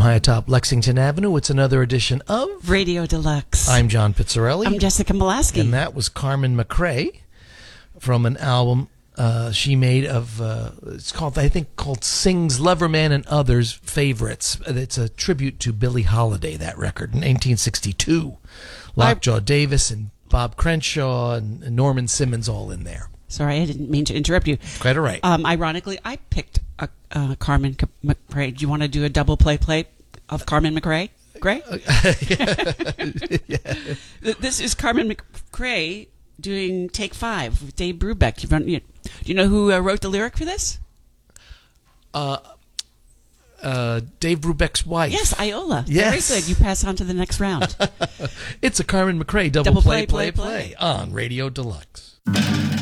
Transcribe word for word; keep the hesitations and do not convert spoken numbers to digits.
high atop Lexington Avenue, it's another edition of Radio Deluxe. I'm John Pizzarelli. I'm Jessica Molaski. And that was Carmen McRae from an album uh, she made of, uh, it's called, I think, called Sings Loverman and Others Favorites. It's a tribute to Billie Holiday, that record, in nineteen sixty-two. Lockjaw Davis and Bob Crenshaw and Norman Simmons all in there. Sorry, I didn't mean to interrupt you. Quite all right. Um, ironically, I picked a, uh, Carmen McRae. Do you want to do a double play play of Carmen McRae? Gray? yeah. This is Carmen McRae doing Take Five with Dave Brubeck. Do you, do you know who uh, wrote the lyric for this? Uh, uh, Dave Brubeck's wife. Yes, Iola. Yes. Very good. You pass on to the next round. It's a Carmen McRae double, double play, play, play, play, play, play on Radio Deluxe.